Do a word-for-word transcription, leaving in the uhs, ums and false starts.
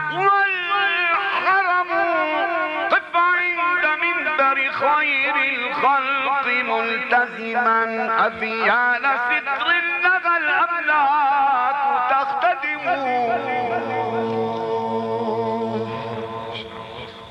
والحرم قف عند منبر خير الخلق ملتزما أفيال ستر النبي